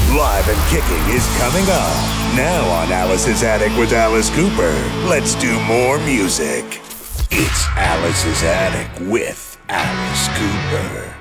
Live and Kicking is coming up. Now on Alice's Attic with Alice Cooper. Let's do more music. It's Alice's Attic with Alice Cooper.